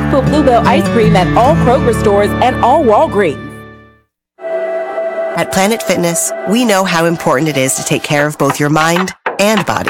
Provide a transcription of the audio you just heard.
Look for Bluebell ice cream at all Kroger stores and all Walgreens. At Planet Fitness, we know how important it is to take care of both your mind and body.